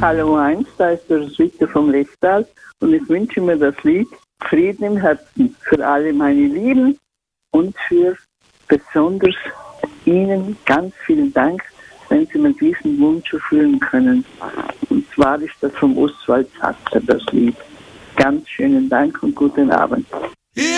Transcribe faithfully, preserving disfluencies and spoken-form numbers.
Hallo eins, da ist der Roswitha vom Lestal und ich wünsche mir das Lied Frieden im Herzen für alle meine Lieben und für besonders Ihnen ganz vielen Dank, wenn Sie mir diesen Wunsch erfüllen können. Und zwar ist das vom Oswald Sacker, das Lied. Ganz schönen Dank und guten Abend.